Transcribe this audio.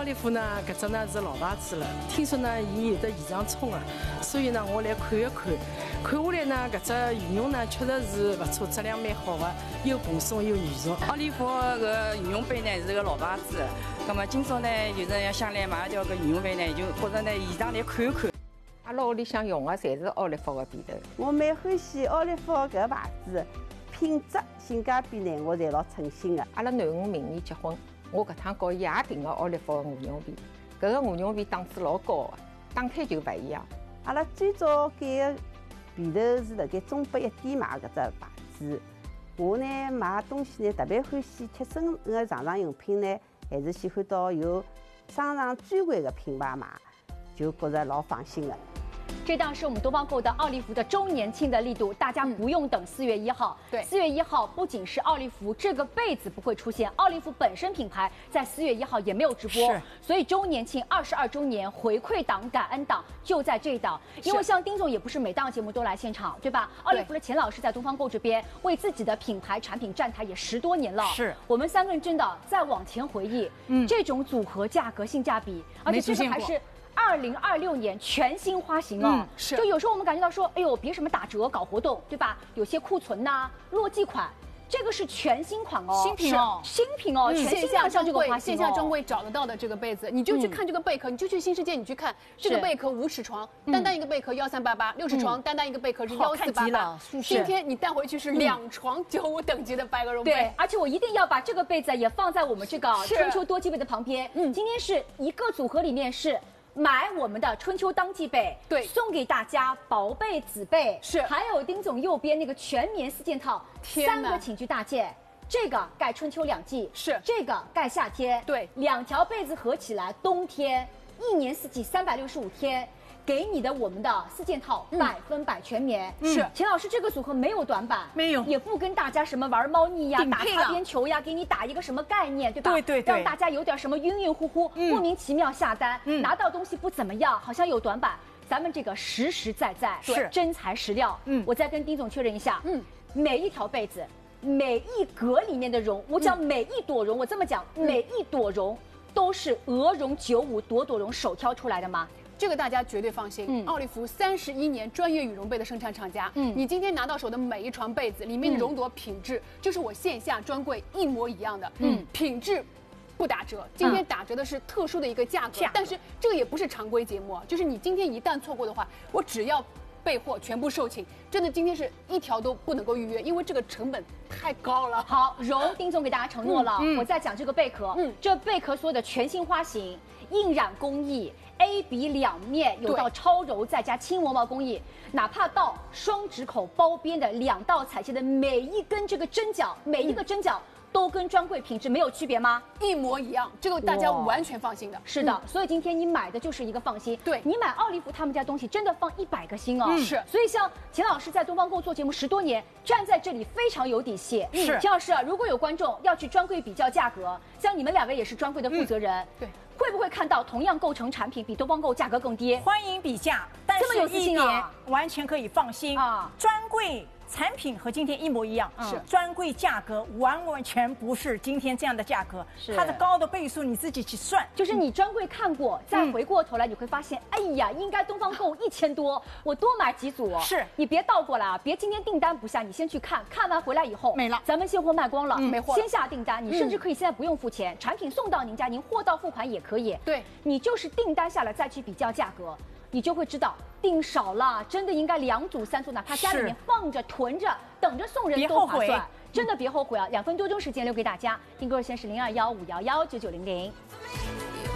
奥利弗呢，搿只呢是老牌子了，听说呢伊有的现场冲啊，所以呢我来看一看。看下来呢，搿只羽绒呢确实是不错，质量蛮好的，又蓬松又软熟。 奥利弗个羽绒被呢是个老牌子，那么今朝呢就是要想来买一条个羽绒被呢，就觉着呢现场来看一看。 阿拉屋里向用的侪是奥利弗的被头。 我蛮欢喜奥利弗搿牌子，品质、性价比呢，我侪老称心的。 阿拉囡恩明年结婚，我搿趟告伊也订个奥利弗的羽绒被，搿个羽绒被档次老高的，打开就勿一样。 阿拉最早拣个被头是辣盖中北一点买搿只牌子。我呢买东西呢特别欢喜贴身个日常用品呢，还是喜欢到有商场专柜个品牌买，就觉着老放心的。 这档是我们东方购的奥利弗的周年庆的力度，大家不用等4月1号。 对 ，4月1号不仅是奥利弗这个被子不会出现，奥利弗本身品牌在4月1号也没有直播，所以周年庆22周年回馈档、感恩档就在这一档。因为像丁总也不是每档节目都来现场，对吧？奥利弗的钱老师在东方购这边为自己的品牌产品站台也10多年了。 是我们3个人真的再往前回忆，这种组合价格性价比，而且这个还是。2026年全新花型哦， 是。 就有时候我们感觉到说，哎呦，别什么打折搞活动，对吧？有些库存呐、落季款，这个是全新款哦， 新品哦， 新品哦，全新亮相这个花型线下专柜找得到的这个被子，你就去看这个贝壳，你就去新世界，你去看这个贝壳5尺床，单单一个贝壳1388，6尺床单单一个贝壳是1488，今天你带回去是2床95等级的白鹅绒被。 对，而且我一定要把这个被子也放在我们这个春秋多季被的旁边。今天是一个组合里面是。买我们的春秋当季被， 对， 送给大家薄被、子被， 是， 还有丁总右边那个全棉4件套，3个寝具大件，这个盖春秋2季， 是， 这个盖夏天， 对 ，2条被子合起来，冬天1年4季365天。给你的我们的4件套100%全棉， 是钱老师这个组合没有短板， 没有， 也不跟大家什么玩猫腻呀、打擦边球呀，给你打一个什么概念，对吧？ 对， 让大家有点什么晕晕乎乎，莫名其妙下单，拿到东西不怎么样，好像有短板。咱们这个实实在在是真材实料，我再跟丁总确认一下，每一条被子，每一格里面的绒，我讲每一朵绒，我这么讲，每一朵绒都是鹅绒95朵朵绒手挑出来的吗？ 这个大家绝对放心。奥利弗31年专业羽绒被的生产厂家，你今天拿到手的每一床被子里面的绒朵品质，就是我线下专柜一模一样的，品质不打折。今天打折的是特殊的一个价格，但是这个也不是常规节目，就是你今天一旦错过的话，我只要备货全部售罄，真的今天是一条都不能够预约，因为这个成本太高了。 好，绒丁总给大家承诺了，我再讲这个贝壳，这贝壳所有的全新花型，印染工艺。A B 两面有到超柔，再加轻磨毛工艺，哪怕到双指口包边的2道彩线的每一根这个针脚，每一个针脚都跟专柜品质没有区别吗？ 一模一样，这个大家完全放心的。 是的，所以今天你买的就是一个放心。 对， 你买奥利弗他们家东西真的放100个心哦。 是， 所以像钱老师在东方购做节目10多年，站在这里非常有底气。 是， 钱老师，如果有观众要去专柜比较价格，像你们2位也是专柜的负责人， 对。 会不会看到同样构成产品比东方购价格更低？ 欢迎比价，但是这么有自信啊， 完全可以放心啊！专柜产品和今天一模一样，是专柜价格完全不是今天这样的价格，它的高的倍数你自己去算， 就是你专柜看过，再回过头来你会发现，哎呀，应该东方购1000多，我多买几组。 是你别倒过来啊，别今天订单不下，你先去看，看完回来以后没了， 咱们现货卖光了， 没货， 先下订单，你甚至可以现在不用付钱，产品送到您家，您货到付款也可以。 对， 你就是订单下来再去比较价格。你就会知道订少了，真的应该2组3组，哪怕家里面放着囤着，等着送人都划算，真的别后悔啊！2分多钟时间留给大家，订购热线是0215119900。